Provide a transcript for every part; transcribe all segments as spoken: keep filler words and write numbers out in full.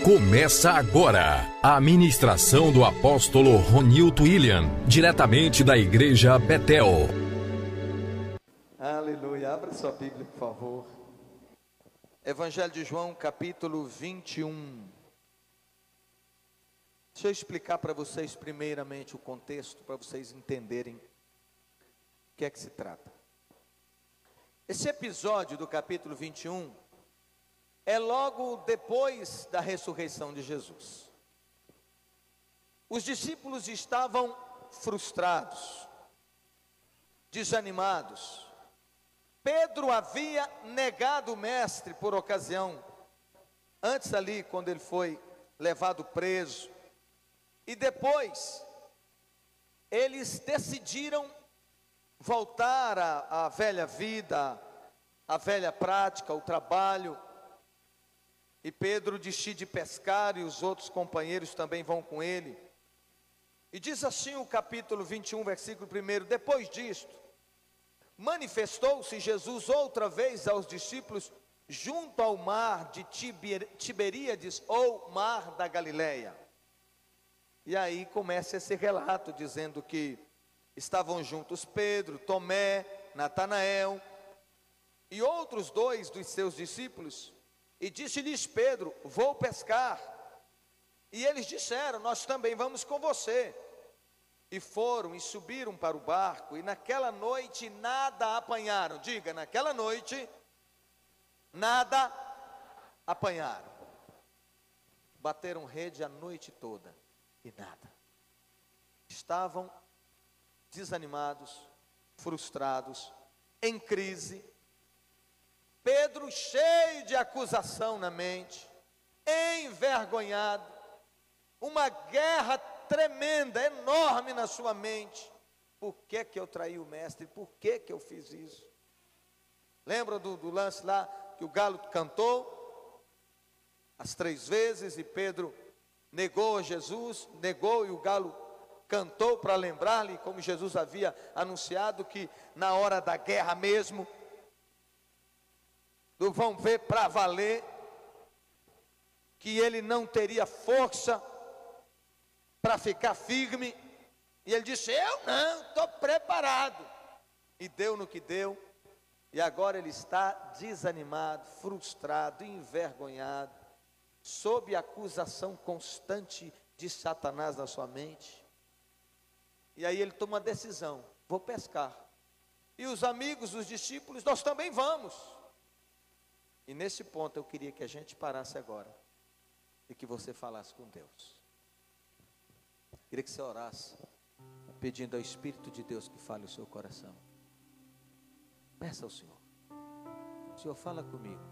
Começa agora a ministração do apóstolo Ronilton William, diretamente da igreja Betel. Aleluia, abra sua Bíblia, por favor. Evangelho de João, capítulo vinte e um. Deixa eu explicar para vocês primeiramente o contexto, para vocês entenderem o que é que se trata. Esse episódio do capítulo vinte e um é logo depois da ressurreição de Jesus. Os discípulos estavam frustrados, desanimados. Pedro havia negado o mestre por ocasião, antes ali, quando ele foi levado preso. E depois, eles decidiram voltar à, à velha vida, à velha prática, ao trabalho. E Pedro decide pescar e os outros companheiros também vão com ele. E diz assim o capítulo vinte e um, versículo um: depois disto, manifestou-se Jesus outra vez aos discípulos junto ao mar de Tiber, Tiberíades, ou mar da Galileia. E aí começa esse relato dizendo que estavam juntos Pedro, Tomé, Natanael e outros dois dos seus discípulos. E disse-lhes Pedro: vou pescar. E eles disseram: nós também vamos com você. E foram e subiram para o barco, e naquela noite nada apanharam. Diga, naquela noite nada apanharam. Bateram rede a noite toda e nada. Estavam desanimados, frustrados, em crise. Pedro cheio de acusação na mente, envergonhado, uma guerra tremenda, enorme na sua mente. Por que que eu traí o mestre? Por que que eu fiz isso? Lembra do, do lance lá, que o galo cantou as três vezes e Pedro negou a Jesus, negou e o galo cantou para lembrar-lhe, como Jesus havia anunciado, que na hora da guerra mesmo, vão ver para valer, que ele não teria força para ficar firme. E ele disse: eu não, estou preparado. E deu no que deu. E agora ele está desanimado, frustrado, envergonhado, sob a acusação constante de Satanás na sua mente. E aí ele toma uma decisão: vou pescar. E os amigos, os discípulos: nós também vamos. E nesse ponto eu queria que a gente parasse agora e que você falasse com Deus. Queria que você orasse, pedindo ao Espírito de Deus que fale o seu coração. Peça ao Senhor: Senhor, fala comigo.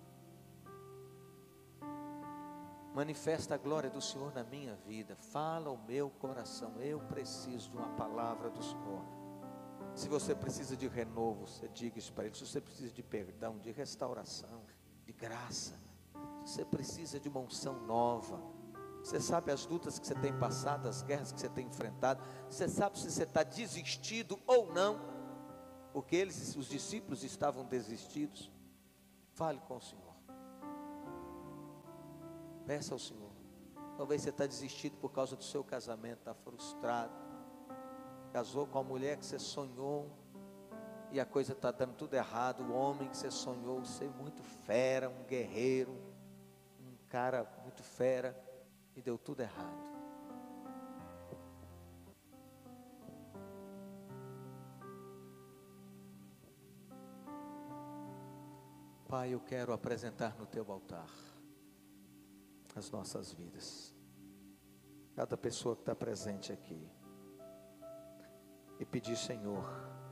Manifesta a glória do Senhor na minha vida. Fala ao meu coração. Eu preciso de uma palavra do Senhor. Se você precisa de renovo, você diga isso para Ele. Se você precisa de perdão, de restauração, de graça, se você precisa de uma unção nova, você sabe as lutas que você tem passado, as guerras que você tem enfrentado, você sabe se você está desistido ou não, porque eles, os discípulos, estavam desistidos. Fale com o Senhor. Peça ao Senhor. Talvez você está desistido por causa do seu casamento, está frustrado. Casou com a mulher que você sonhou e a coisa está dando tudo errado. O homem que você sonhou ser muito fera, um guerreiro, um cara muito fera, e deu tudo errado. Pai, eu quero apresentar no teu altar as nossas vidas, cada pessoa que está presente aqui, e pedir: Senhor,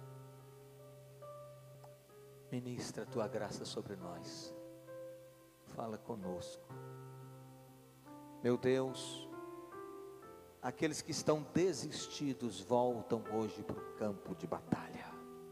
ministra a tua graça sobre nós, fala conosco. Meu Deus, aqueles que estão desistidos voltam hoje para o campo de batalha.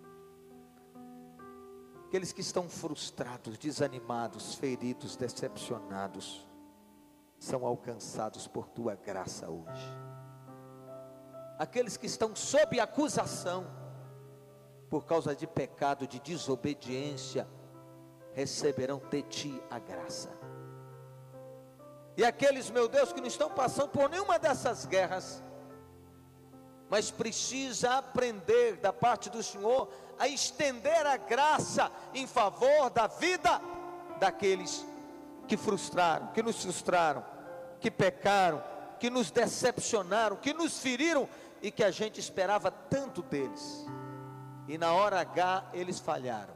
Aqueles que estão frustrados, desanimados, feridos, decepcionados, são alcançados por tua graça hoje. Aqueles que estão sob acusação por causa de pecado, de desobediência, receberão de ti a graça. E aqueles, meu Deus, que não estão passando por nenhuma dessas guerras, mas precisa aprender da parte do Senhor a estender a graça em favor da vida daqueles que frustraram, que nos frustraram, que pecaram, que nos decepcionaram, que nos feriram e que a gente esperava tanto deles, e na hora H eles falharam.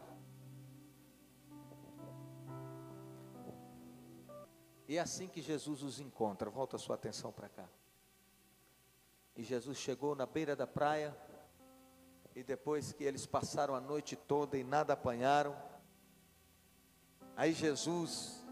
E é assim que Jesus os encontra. Volta a sua atenção para cá. E Jesus chegou na beira da praia, e depois que eles passaram a noite toda e nada apanharam, aí Jesus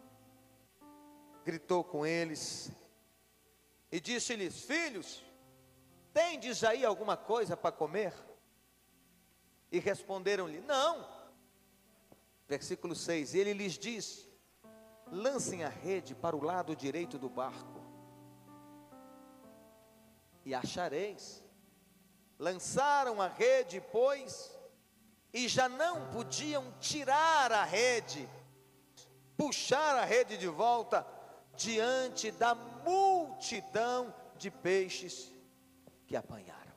gritou com eles e disse-lhes: filhos, tendes aí alguma coisa para comer? E responderam-lhe: não. Versículo seis, ele lhes disse: lancem a rede para o lado direito do barco, e achareis. Lançaram a rede, pois, e já não podiam tirar a rede, puxar a rede de volta, diante da multidão de peixes que apanharam.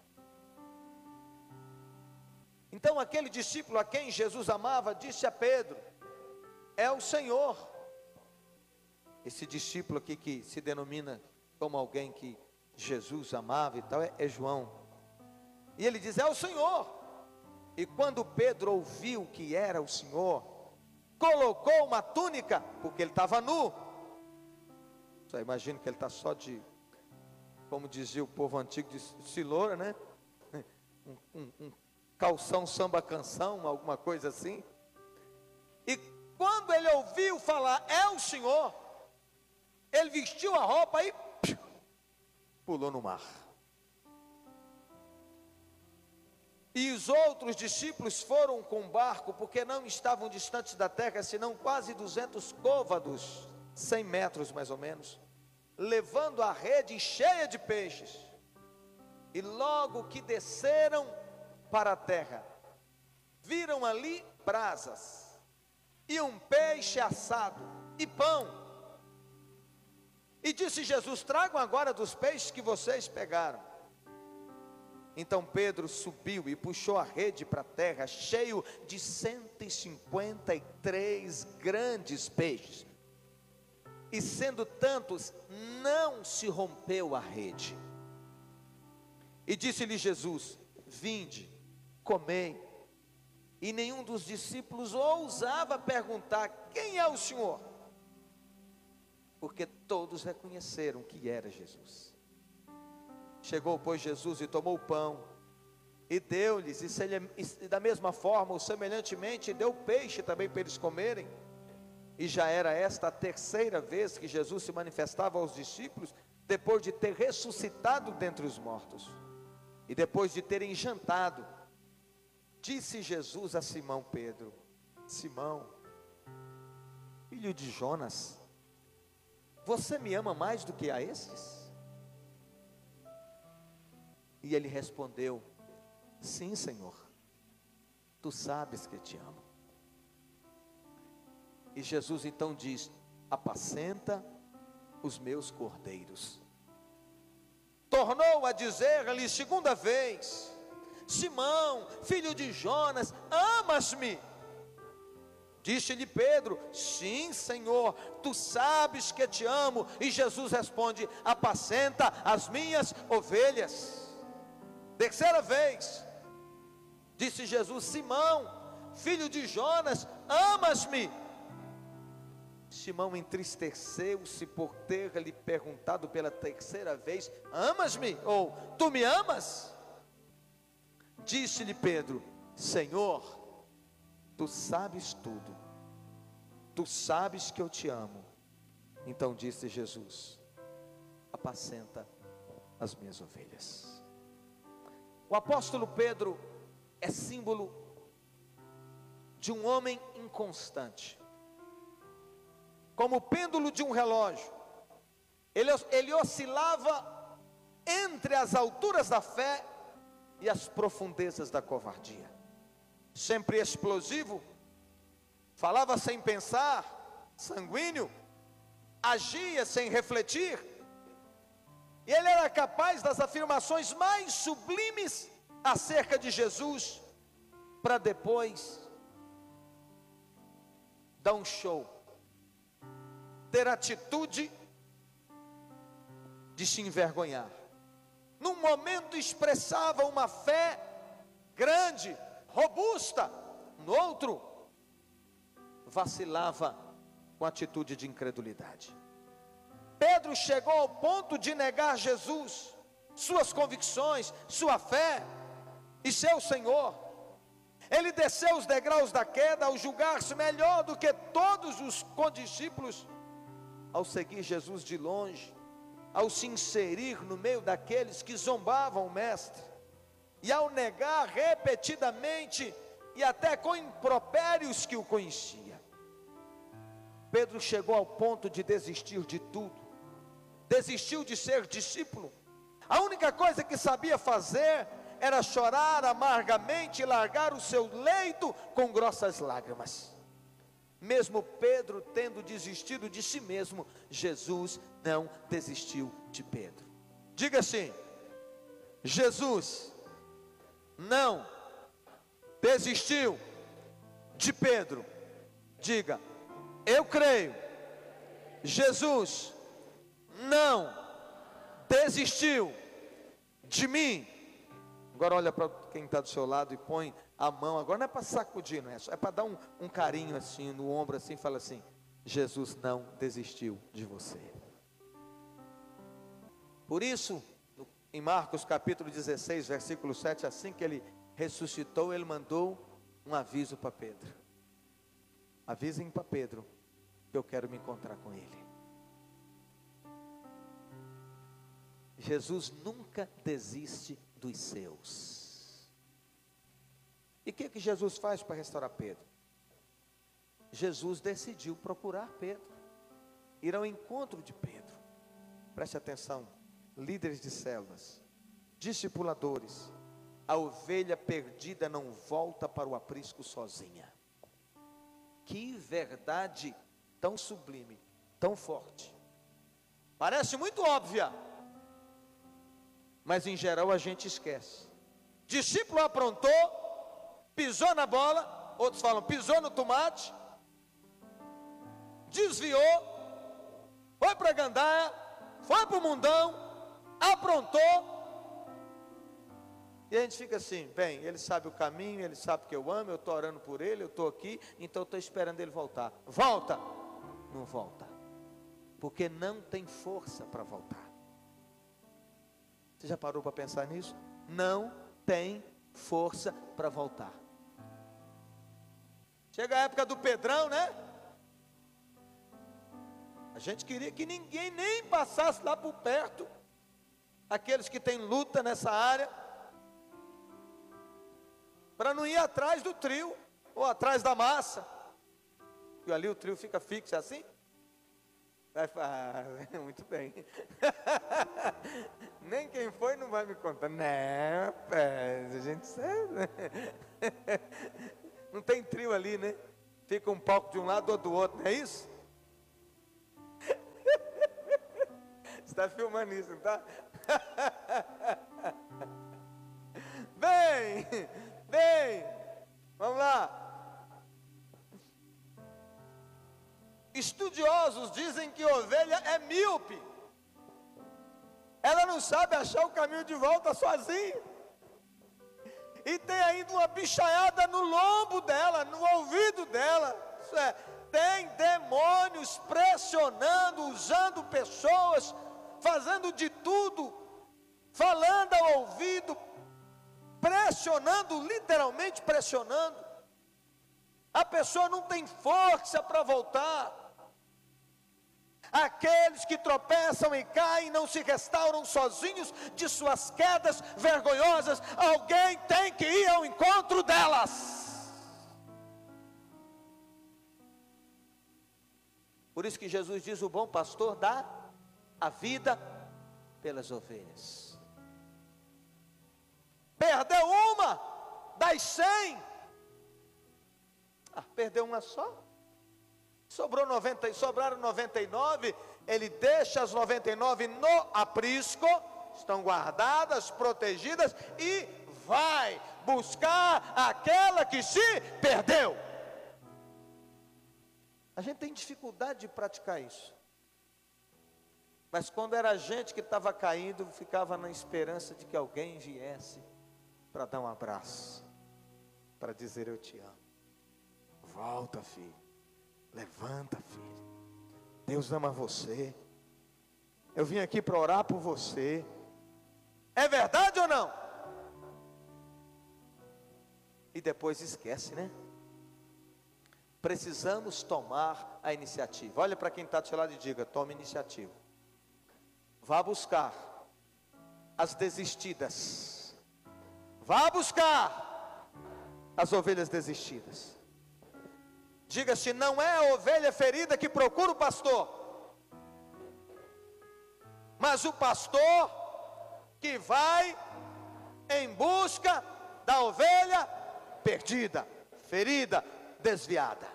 Então aquele discípulo a quem Jesus amava, disse a Pedro: é o Senhor. Esse discípulo aqui que se denomina como alguém que Jesus amava e tal, é, é João. E ele diz: é o Senhor. E quando Pedro ouviu que era o Senhor, colocou uma túnica, porque ele estava nu. Só imagino que ele está só de, como dizia o povo antigo, de ciloura, né? Um, um, um calção samba canção, alguma coisa assim. E quando ele ouviu falar: é o Senhor, ele vestiu a roupa e pulou no mar. E os outros discípulos foram com o barco, porque não estavam distantes da terra, senão quase duzentos côvados, cem metros mais ou menos, levando a rede cheia de peixes. E logo que desceram para a terra, viram ali brasas, e um peixe assado, e pão. E disse Jesus: tragam agora dos peixes que vocês pegaram. Então Pedro subiu e puxou a rede para a terra, cheio de cento e cinquenta e três grandes peixes. E sendo tantos, não se rompeu a rede. E disse-lhe Jesus: vinde, comei. E nenhum dos discípulos ousava perguntar: quem é o Senhor? Porque todos reconheceram que era Jesus. Chegou, pois, Jesus e tomou o pão, e deu-lhes, e, e da mesma forma, ou semelhantemente, deu peixe também para eles comerem. E já era esta a terceira vez que Jesus se manifestava aos discípulos, depois de ter ressuscitado dentre os mortos, e depois de terem jantado. Disse Jesus a Simão Pedro: Simão, filho de Jonas, você me ama mais do que a esses? E ele respondeu: sim, Senhor, tu sabes que te amo. E Jesus então diz: apacenta os meus cordeiros. Tornou a dizer-lhe segunda vez: Simão, filho de Jonas, amas-me? Disse-lhe Pedro: sim, Senhor, tu sabes que te amo. E Jesus responde: apacenta as minhas ovelhas. Terceira vez, disse Jesus: Simão, filho de Jonas, amas-me? Simão entristeceu-se por ter lhe perguntado pela terceira vez: amas-me? Ou tu me amas? Disse-lhe Pedro: Senhor, tu sabes tudo, tu sabes que eu te amo. Então disse Jesus: apacenta as minhas ovelhas. O apóstolo Pedro é símbolo de um homem inconstante, como o pêndulo de um relógio. Ele, ele oscilava entre as alturas da fé e as profundezas da covardia. Sempre explosivo, falava sem pensar, sanguíneo, agia sem refletir, e ele era capaz das afirmações mais sublimes acerca de Jesus, para depois dar um show, ter atitude de se envergonhar. Num momento expressava uma fé grande, robusta, no outro vacilava com atitude de incredulidade. Pedro chegou ao ponto de negar Jesus, suas convicções, sua fé e seu Senhor. Ele desceu os degraus da queda ao julgar-se melhor do que todos os condiscípulos, ao seguir Jesus de longe, ao se inserir no meio daqueles que zombavam o mestre, e ao negar repetidamente e até com impropérios que o conhecia. Pedro chegou ao ponto de desistir de tudo, desistiu de ser discípulo. A única coisa que sabia fazer era chorar amargamente e largar o seu leito com grossas lágrimas. Mesmo Pedro tendo desistido de si mesmo, Jesus não desistiu de Pedro. Diga assim: Jesus não desistiu de Pedro. Diga: eu creio, Jesus não desistiu de mim. Agora olha para quem está do seu lado e põe a mão. Agora não é para sacudir, não é, é para dar um, um carinho assim no ombro assim, fala assim: Jesus não desistiu de você. Por isso, em Marcos capítulo dezesseis, versículo sete, assim que ele ressuscitou, ele mandou um aviso para Pedro: avisem para Pedro que eu quero me encontrar com ele. Jesus nunca desiste dos seus. E o que, que Jesus faz para restaurar Pedro? Jesus decidiu procurar Pedro, ir ao encontro de Pedro. Preste atenção, líderes de células, discipuladores: a ovelha perdida não volta para o aprisco sozinha. Que verdade tão sublime, tão forte. Parece muito óbvia, mas em geral a gente esquece. Discípulo aprontou, pisou na bola, outros falam pisou no tomate, desviou, foi para a gandaia, foi para o mundão, aprontou, e a gente fica assim: bem, ele sabe o caminho, ele sabe que eu amo, eu estou orando por ele, eu estou aqui, então eu estou esperando ele voltar. Volta! Não volta, porque não tem força para voltar. Você já parou para pensar nisso? Não tem força para voltar. Chega a época do Pedrão, né? A gente queria que ninguém nem passasse lá por perto. Aqueles que têm luta nessa área, para não ir atrás do trio, ou atrás da massa. E ali o trio fica fixo, é assim? Vai falar, muito bem. Nem quem foi não vai me contar. Não, rapaz, a gente sabe. Não tem trio ali, né? Fica um palco de um lado ou do outro, não é isso? Você está filmando isso, não está? Bem, bem, vamos lá. Estudiosos dizem que ovelha é míope. Ela não sabe achar o caminho de volta sozinha. E tem ainda uma bichaiada no lombo dela, no ouvido dela. Isso é, tem demônios pressionando, usando pessoas, fazendo de tudo, falando ao ouvido, pressionando, literalmente pressionando. A pessoa não tem força para voltar. Aqueles que tropeçam e caem não se restauram sozinhos de suas quedas vergonhosas. Alguém tem que ir ao encontro delas. Por isso que Jesus diz: o bom pastor dá a vida pelas ovelhas. Perdeu uma das cem. Ah, perdeu uma só? Sobrou noventa, sobraram noventa e nove, ele deixa as noventa e nove no aprisco, estão guardadas, protegidas, e vai buscar aquela que se perdeu. A gente tem dificuldade de praticar isso. Mas quando era gente que estava caído, ficava na esperança de que alguém viesse para dar um abraço, para dizer: eu te amo. Volta, filho. Levanta, filho. Deus ama você. Eu vim aqui para orar por você. É verdade ou não? E depois esquece, né? Precisamos tomar a iniciativa. Olha para quem está do seu lado e diga: tome iniciativa. Vá buscar as desistidas. Vá buscar as ovelhas desistidas. Diga-se: não é a ovelha ferida que procura o pastor, mas o pastor que vai em busca da ovelha perdida, ferida, desviada.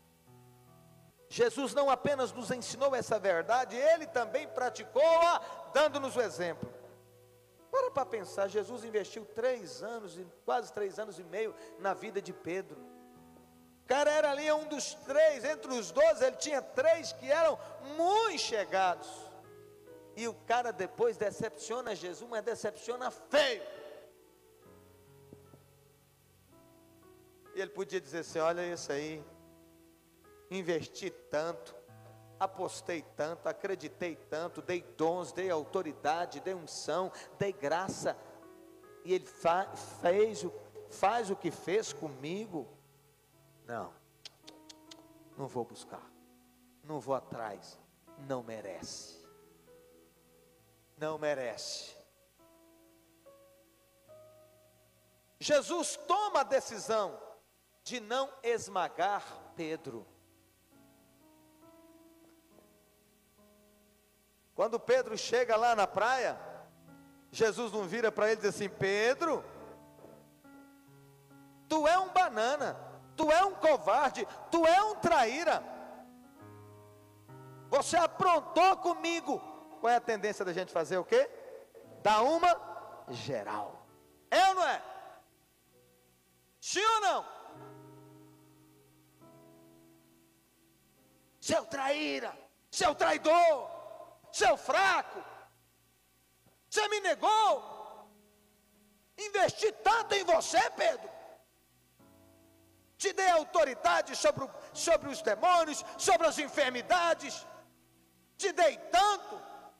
Jesus não apenas nos ensinou essa verdade, ele também praticou-a, dando-nos o exemplo. Para para pensar, Jesus investiu três anos, quase três anos e meio na vida de Pedro. O cara era ali um dos três, entre os doze, ele tinha três que eram muito chegados. E o cara depois decepciona Jesus, mas decepciona feio. E ele podia dizer assim: olha isso aí, investi tanto, apostei tanto, acreditei tanto, dei dons, dei autoridade, dei unção, dei graça, e ele fa fez o, faz o que fez comigo. Não, não vou buscar, não vou atrás, não merece, não merece. Jesus toma a decisão de não esmagar Pedro. Quando Pedro chega lá na praia, Jesus não vira para ele e diz assim: Pedro, tu é um banana, tu é um covarde, tu é um traíra, você aprontou comigo. Qual é a tendência da gente fazer o quê? Dar uma geral. É ou não é? Sim ou não? Seu traíra, seu traidor, seu fraco, você me negou, investi tanto em você, Pedro, te dei autoridade sobre, o, sobre os demônios, sobre as enfermidades, te dei tanto,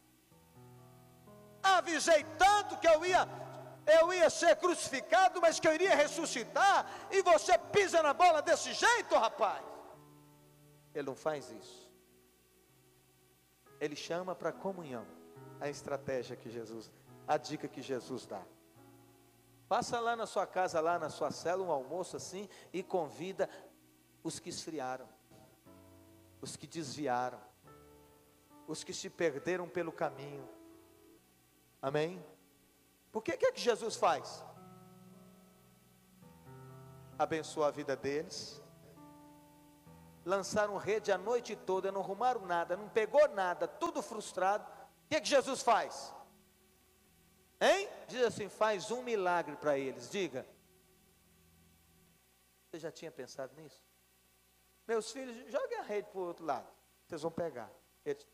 avisei tanto que eu ia, eu ia ser crucificado, mas que eu iria ressuscitar, e você pisa na bola desse jeito, rapaz. Ele não faz isso. Ele chama para comunhão. A estratégia que Jesus, a dica que Jesus dá. Passa lá na sua casa, lá na sua cela, um almoço assim, e convida os que esfriaram, os que desviaram, os que se perderam pelo caminho. Amém? Por que que é que Jesus faz? Abençoa a vida deles. Lançaram rede a noite toda, não arrumaram nada, não pegou nada, tudo frustrado. O que que Jesus faz? Hein? Diz assim: faz um milagre para eles. Diga. Você já tinha pensado nisso? Meus filhos, joguem a rede para o outro lado, vocês vão pegar. Eles...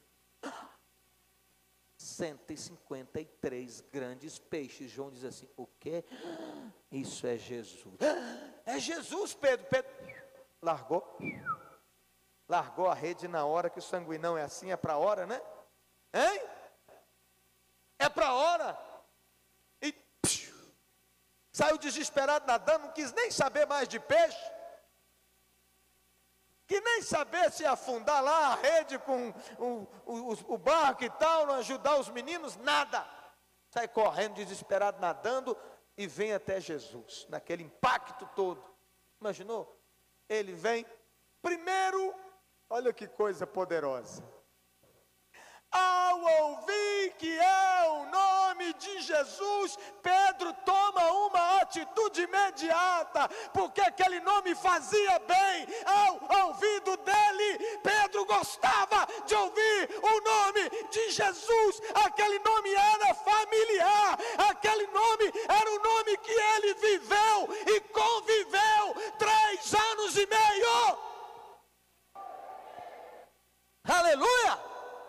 cento e cinquenta e três grandes peixes. João diz assim: o quê? Isso é Jesus. É Jesus, Pedro. Pedro largou, largou a rede na hora, que o sanguinão é assim, é para a hora, né? Hein? É para a hora. E psiu, saiu desesperado nadando, não quis nem saber mais de peixe, que nem saber se afundar lá a rede com o, o, o barco e tal, não ajudar os meninos, nada. Sai correndo desesperado, nadando, e vem até Jesus, naquele impacto todo. Imaginou? Ele vem, primeiro, olha que coisa poderosa. Ao ouvir que é o nome de Jesus, Jesus, Pedro toma uma atitude imediata, porque aquele nome fazia bem ao ouvido dele. Pedro gostava de ouvir o nome de Jesus, aquele nome era familiar, aquele nome era o nome que ele viveu e conviveu três anos e meio. Aleluia!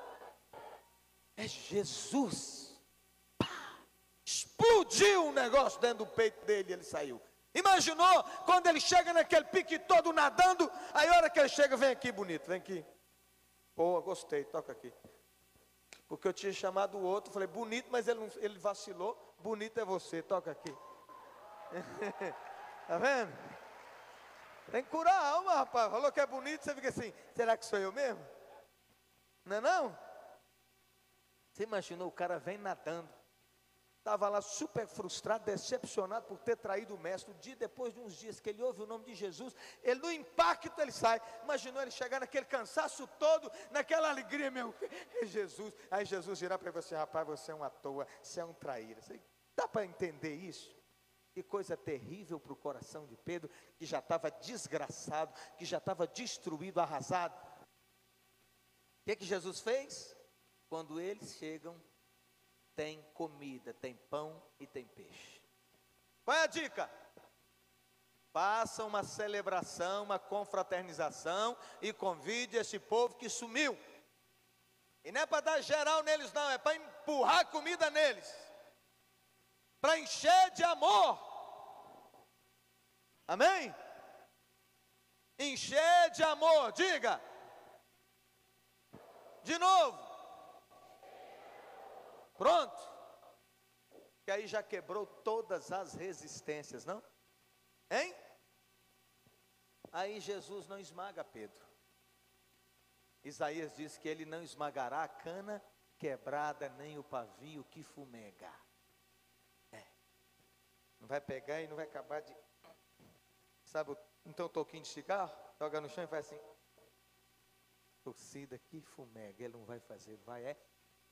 É Jesus. Pá! Explodiu um negócio dentro do peito dele e ele saiu. Imaginou quando ele chega naquele pique todo nadando, aí a hora que ele chega, vem aqui bonito, vem aqui. Pô, gostei, toca aqui. Porque eu tinha chamado o outro, falei, bonito, mas ele, não, ele vacilou, bonito é você, toca aqui. Tá vendo? Tem que curar a alma, rapaz. Falou que é bonito, você fica assim, será que sou eu mesmo? Não é não? Você imaginou, o cara vem nadando, estava lá super frustrado, decepcionado por ter traído o mestre. Um dia depois de uns dias que ele ouve o nome de Jesus, ele no impacto ele sai. Imaginou ele chegar naquele cansaço todo, naquela alegria, meu, é Jesus. Aí Jesus virar para você, rapaz, você é uma toa, você é um traíra. Você, dá para entender isso? Que coisa terrível para o coração de Pedro, que já estava desgraçado, que já estava destruído, arrasado. O que que Jesus fez? Quando eles chegam, tem comida, tem pão e tem peixe. Qual é a dica? Faça uma celebração, uma confraternização e convide esse povo que sumiu. E não é para dar geral neles não, é para empurrar comida neles, para encher de amor. Amém? Encher de amor, diga. De novo. Pronto. Que aí já quebrou todas as resistências, não? Hein? Aí Jesus não esmaga Pedro. Isaías diz que ele não esmagará a cana quebrada, nem o pavio que fumega. É. Não vai pegar e não vai acabar de... Sabe, então um toquinho de cigarro, joga no chão e faz assim. Torcida que fumega, ele não vai fazer, vai é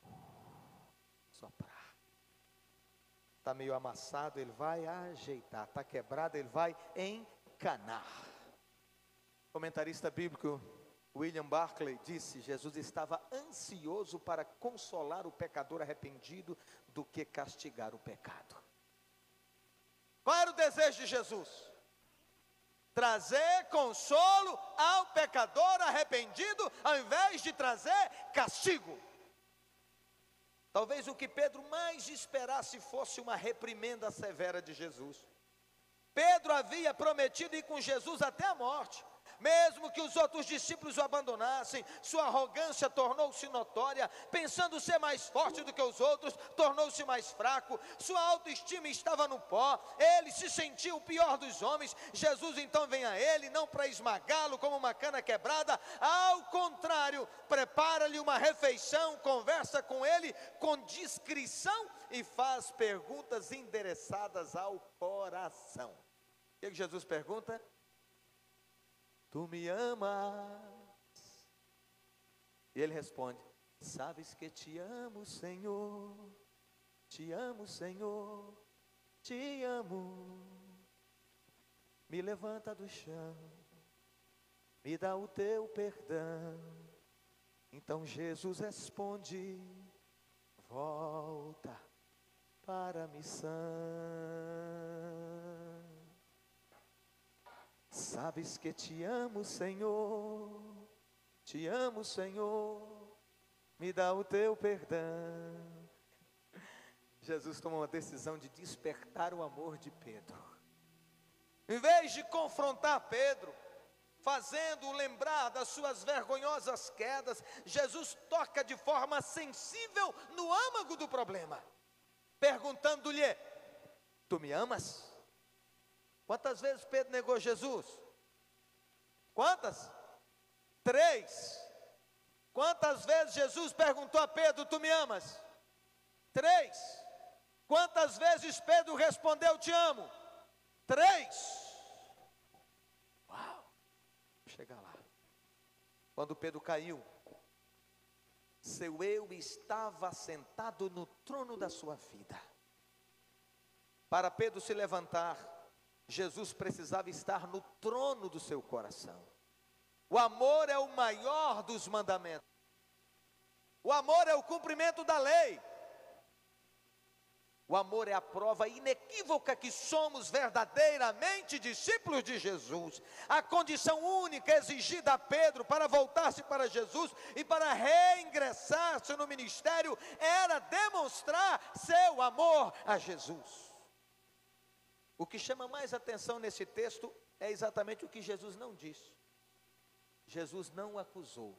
soprar. Está meio amassado, ele vai ajeitar. Está quebrado, ele vai encanar. O comentarista bíblico William Barclay disse: Jesus estava ansioso para consolar o pecador arrependido do que castigar o pecado. Qual era o desejo de Jesus? Trazer consolo ao pecador arrependido, ao invés de trazer castigo. Talvez o que Pedro mais esperasse fosse uma reprimenda severa de Jesus. Pedro havia prometido ir com Jesus até a morte. Mesmo que os outros discípulos o abandonassem, sua arrogância tornou-se notória. Pensando ser mais forte do que os outros, tornou-se mais fraco. Sua autoestima estava no pó. Ele se sentia o pior dos homens. Jesus então vem a ele, não para esmagá-lo como uma cana quebrada. Ao contrário, prepara-lhe uma refeição, conversa com ele com discrição e faz perguntas endereçadas ao coração. O que Jesus pergunta? Tu me amas? E ele responde: sabes que te amo, Senhor. Te amo, Senhor. Te amo. Me levanta do chão, me dá o teu perdão. Então Jesus responde: volta para a missão. Sabes que te amo, Senhor, te amo, Senhor, me dá o teu perdão. Jesus tomou uma decisão de despertar o amor de Pedro. Em vez de confrontar Pedro, fazendo-o lembrar das suas vergonhosas quedas, Jesus toca de forma sensível no âmago do problema, perguntando-lhe: tu me amas? Quantas vezes Pedro negou Jesus? Quantas? Três. Quantas vezes Jesus perguntou a Pedro: tu me amas? Três. Quantas vezes Pedro respondeu: te amo? Três. Uau. Vou chegar lá. Quando Pedro caiu, seu eu estava sentado no trono da sua vida. Para Pedro se levantar, Jesus precisava estar no trono do seu coração. O amor é o maior dos mandamentos. O amor é o cumprimento da lei. O amor é a prova inequívoca que somos verdadeiramente discípulos de Jesus. A condição única exigida a Pedro para voltar-se para Jesus e para reingressar-se no ministério era demonstrar seu amor a Jesus. O que chama mais atenção nesse texto é exatamente o que Jesus não disse. Jesus não o acusou,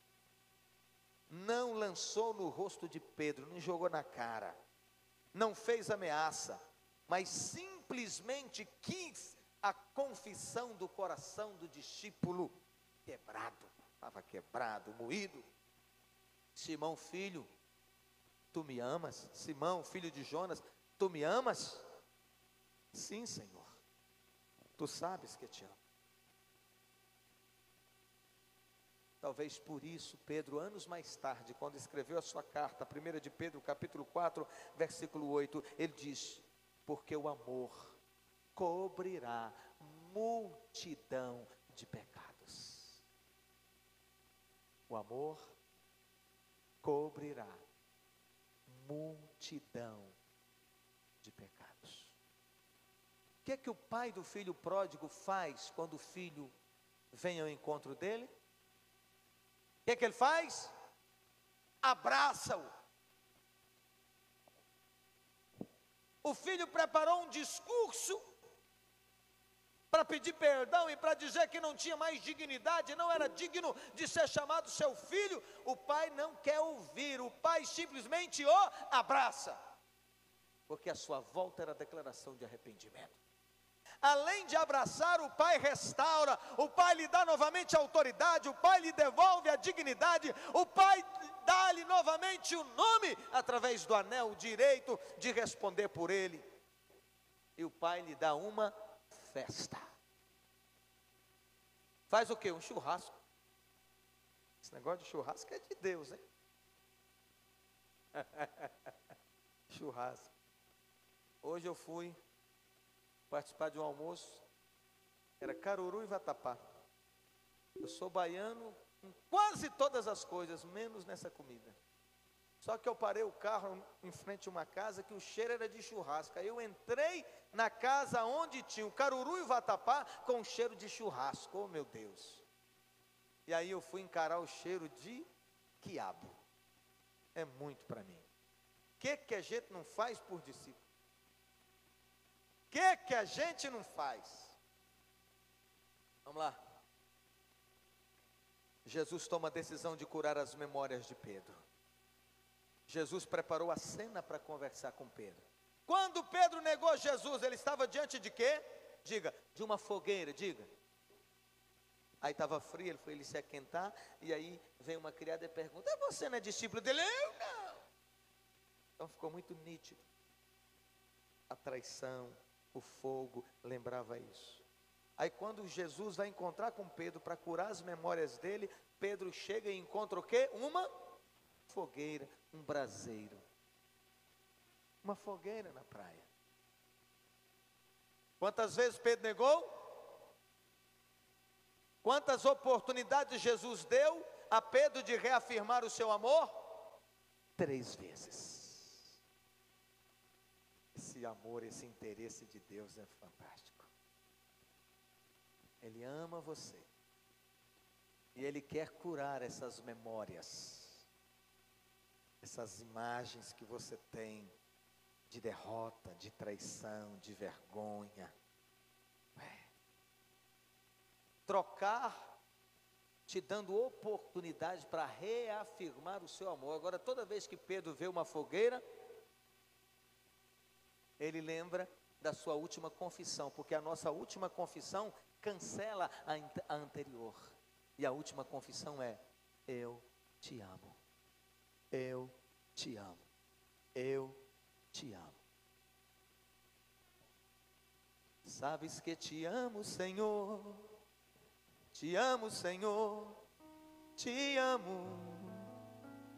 não lançou no rosto de Pedro, não jogou na cara, não fez ameaça, mas simplesmente quis a confissão do coração do discípulo quebrado, estava quebrado, moído. Simão, filho, tu me amas? Simão, filho de Jonas, tu me amas? Sim, Senhor, tu sabes que te amo. Talvez por isso Pedro, anos mais tarde, quando escreveu a sua carta, a primeira de Pedro, capítulo quatro, versículo oito, ele diz: porque o amor cobrirá multidão de pecados. O amor cobrirá multidão de pecados. O que é que o pai do filho pródigo faz quando o filho vem ao encontro dele? O que é que ele faz? Abraça-o. O filho preparou um discurso para pedir perdão e para dizer que não tinha mais dignidade, não era digno de ser chamado seu filho. O pai não quer ouvir, o pai simplesmente o abraça, porque a sua volta era a declaração de arrependimento. Além de abraçar, o pai restaura, o pai lhe dá novamente a autoridade, o pai lhe devolve a dignidade, o pai dá-lhe novamente o nome, através do anel, o direito de responder por ele, e o pai lhe dá uma festa. Faz o quê? Um churrasco. Esse negócio de churrasco é de Deus, hein? Churrasco. Hoje eu fui participar de um almoço, era caruru e vatapá. Eu sou baiano em quase todas as coisas, menos nessa comida. Só que eu parei o carro em frente a uma casa que o cheiro era de churrasco. Aí eu entrei na casa onde tinha o caruru e o vatapá com cheiro de churrasco. Oh, meu Deus! E aí eu fui encarar o cheiro de quiabo. É muito para mim. O que que a gente não faz por discípulo? O que que a gente não faz? Vamos lá. Jesus toma a decisão de curar as memórias de Pedro. Jesus preparou a cena para conversar com Pedro. Quando Pedro negou Jesus, ele estava diante de quê? Diga, de uma fogueira, diga. Aí estava frio, ele foi ele se aquentar, e aí vem uma criada e pergunta: você não é discípulo dele? Eu não. Então ficou muito nítido. A traição, o fogo, lembrava isso. Aí quando Jesus vai encontrar com Pedro para curar as memórias dele, Pedro chega e encontra o quê? Uma fogueira, um braseiro. Uma fogueira na praia. Quantas vezes Pedro negou? Quantas oportunidades Jesus deu a Pedro de reafirmar o seu amor? Três vezes. Esse amor, esse interesse de Deus é fantástico. Ele ama você. E Ele quer curar essas memórias, essas imagens que você tem de derrota, de traição, de vergonha. É. Trocar, te dando oportunidade para reafirmar o seu amor. Agora, toda vez que Pedro vê uma fogueira, ele lembra da sua última confissão, porque a nossa última confissão cancela a, a anterior. E a última confissão é: eu te amo. Eu te amo. Eu te amo. Sabes que te amo, Senhor. Te amo, Senhor. Te amo.